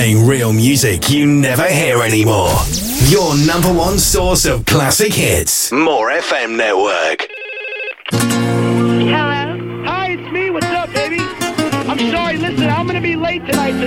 Playing real music you never hear anymore. Your number one source of classic hits. More FM Network. Hello? Hi, it's me. What's up, baby? I'm sorry. Listen, I'm going to be late tonight.